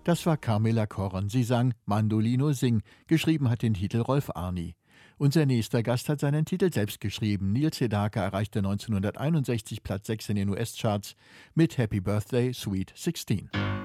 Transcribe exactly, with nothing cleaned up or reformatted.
Das war Carmela Korn. Sie sang Mandolino Sing. Geschrieben hat den Titel Rolf Arni. Unser nächster Gast hat seinen Titel selbst geschrieben. Neil Sedaka erreichte neunzehnhunderteinundsechzig Platz sechs in den U S-Charts mit Happy Birthday, Sweet sixteen.